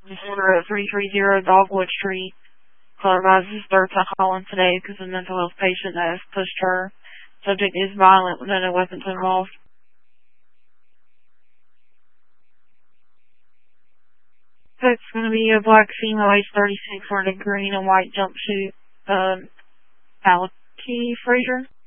Disorder at 330 Dogwood Street. Caller advises third time calling today because a mental health patient that has pushed her. Subject is violent with no weapons involved. It's going to be a black female, age 36, wearing a green and white jumpsuit. Alec Fraser.